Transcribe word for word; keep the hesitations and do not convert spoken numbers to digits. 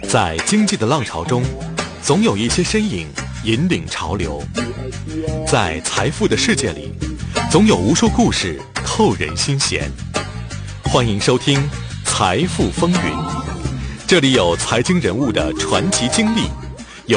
在经济的浪潮中，总有一些身影引领潮流；在财富的世界里，总有无数故事扣人心弦。欢迎收听《财富风云》，这里有财经人物的传奇经历，